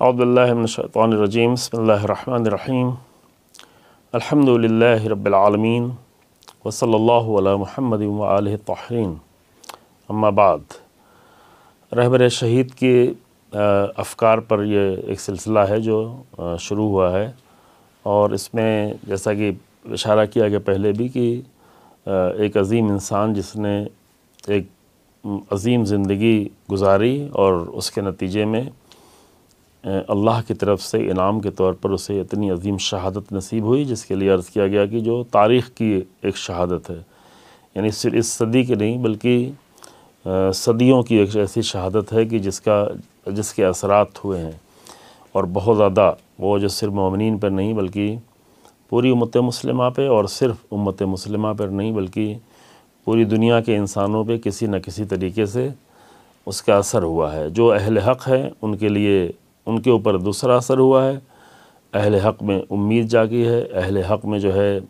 اعوذ باللہ من الشیطان الرجیم بسم اللہ الرحمن الرحیم الحمد للہ رب العالمین وصلی اللہ علی محمد وآلہ الطاہرین اما بعد۔ رہبر شہید کے افکار پر یہ ایک سلسلہ ہے جو شروع ہوا ہے، اور اس میں جیسا کہ اشارہ کیا گیا پہلے بھی کہ ایک عظیم انسان جس نے ایک عظیم زندگی گزاری اور اس کے نتیجے میں اللہ کی طرف سے انعام کے طور پر اسے اتنی عظیم شہادت نصیب ہوئی، جس کے لیے عرض کیا گیا کہ جو تاریخ کی ایک شہادت ہے، یعنی صرف اس صدی کی نہیں بلکہ صدیوں کی ایک ایسی شہادت ہے کہ جس کے اثرات ہوئے ہیں، اور بہت زیادہ، وہ جو صرف مومنین پر نہیں بلکہ پوری امت مسلمہ پہ، اور صرف امت مسلمہ پر نہیں بلکہ پوری دنیا کے انسانوں پہ کسی نہ کسی طریقے سے اس کا اثر ہوا ہے۔ جو اہل حق ہیں ان کے لیے، ان کے اوپر دوسرا اثر ہوا ہے، اہل حق میں امید جاگی ہے، اہل حق میں جو ہے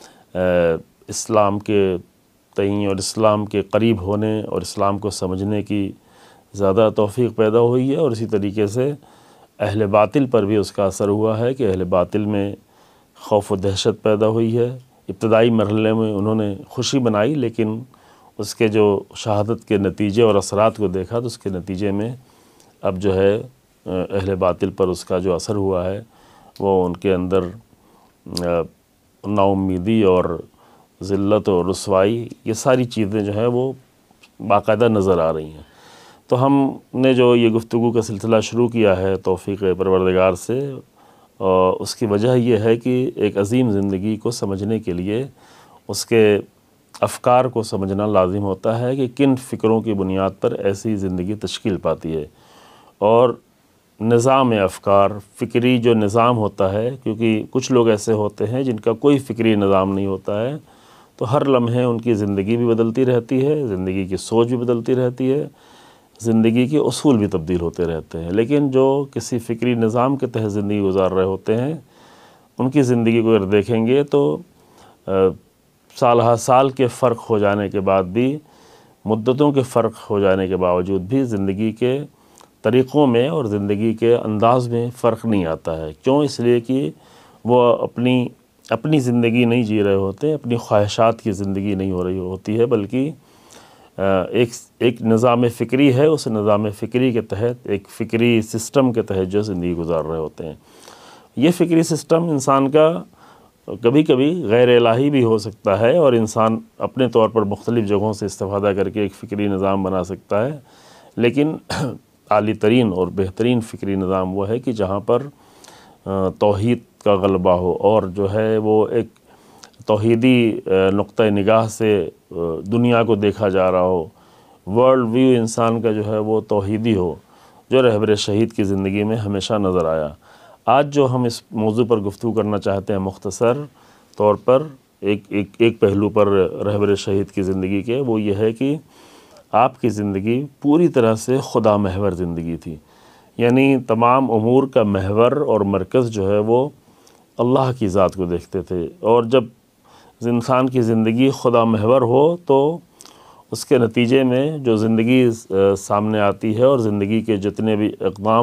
اسلام کے تئیں اور اسلام کے قریب ہونے اور اسلام کو سمجھنے کی زیادہ توفیق پیدا ہوئی ہے، اور اسی طریقے سے اہل باطل پر بھی اس کا اثر ہوا ہے کہ اہل باطل میں خوف و دہشت پیدا ہوئی ہے۔ ابتدائی مرحلے میں انہوں نے خوشی بنائی، لیکن اس کے جو شہادت کے نتیجے اور اثرات کو دیکھا تو اس کے نتیجے میں اب جو ہے اہل باطل پر اس کا جو اثر ہوا ہے وہ ان کے اندر نا امیدی اور ذلت اور رسوائی، یہ ساری چیزیں جو ہیں وہ باقاعدہ نظر آ رہی ہیں۔ تو ہم نے جو یہ گفتگو کا سلسلہ شروع کیا ہے توفیق پروردگار سے، اس کی وجہ یہ ہے کہ ایک عظیم زندگی کو سمجھنے کے لیے اس کے افکار کو سمجھنا لازم ہوتا ہے کہ کن فکروں کی بنیاد پر ایسی زندگی تشکیل پاتی ہے، اور نظام افکار، فکری جو نظام ہوتا ہے، کیونکہ کچھ لوگ ایسے ہوتے ہیں جن کا کوئی فکری نظام نہیں ہوتا ہے، تو ہر لمحے ان کی زندگی بھی بدلتی رہتی ہے، زندگی کی سوچ بھی بدلتی رہتی ہے، زندگی کے اصول بھی تبدیل ہوتے رہتے ہیں۔ لیکن جو کسی فکری نظام کے تحت زندگی گزار رہے ہوتے ہیں، ان کی زندگی کو اگر دیکھیں گے تو سال ہر سال کے فرق ہو جانے کے بعد بھی، مدتوں کے فرق ہو جانے کے باوجود بھی زندگی کے طریقوں میں اور زندگی کے انداز میں فرق نہیں آتا ہے۔ کیوں؟ اس لیے کہ وہ اپنی زندگی نہیں جی رہے ہوتے، اپنی خواہشات کی زندگی نہیں ہو رہی ہوتی ہے، بلکہ ایک نظام فکری ہے، اس نظام فکری کے تحت، ایک فکری سسٹم کے تحت جو زندگی گزار رہے ہوتے ہیں۔ یہ فکری سسٹم انسان کا کبھی کبھی غیر الہی بھی ہو سکتا ہے، اور انسان اپنے طور پر مختلف جگہوں سے استفادہ کر کے ایک فکری نظام بنا سکتا ہے، لیکن اعلی ترین اور بہترین فکری نظام وہ ہے کہ جہاں پر توحید کا غلبہ ہو، اور جو ہے وہ ایک توحیدی نقطہ نگاہ سے دنیا کو دیکھا جا رہا ہو، ورلڈ ویو انسان کا جو ہے وہ توحیدی ہو، جو رہبر شہید کی زندگی میں ہمیشہ نظر آیا۔ آج جو ہم اس موضوع پر گفتگو کرنا چاہتے ہیں مختصر طور پر ایک پہلو پر رہبر شہید کی زندگی کے، وہ یہ ہے کہ آپ کی زندگی پوری طرح سے خدا محور زندگی تھی، یعنی تمام امور کا محور اور مرکز جو ہے وہ اللہ کی ذات کو دیکھتے تھے، اور جب انسان کی زندگی خدا محور ہو تو اس کے نتیجے میں جو زندگی سامنے آتی ہے، اور زندگی کے جتنے بھی اقدام